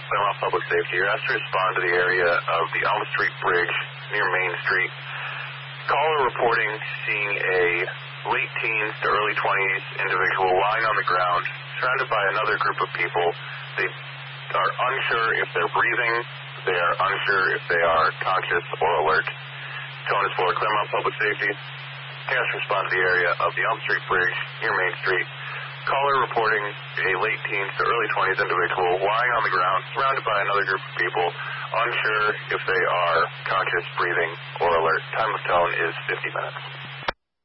Claremont Public Safety. You're asked to respond to the area of the Elm Street Bridge near Main Street. Caller reporting seeing a late teens to early 20s individual lying on the ground, surrounded by another group of people. They are unsure if they're breathing. They are unsure if they are conscious or alert. Tone is for Claremont Public Safety. Asked to respond to the area of the Elm Street Bridge near Main Street. Caller reporting a late teens to early 20s individual lying on the ground, surrounded by another group of people, unsure if they are conscious, breathing, or alert. Time of tone is 50 minutes.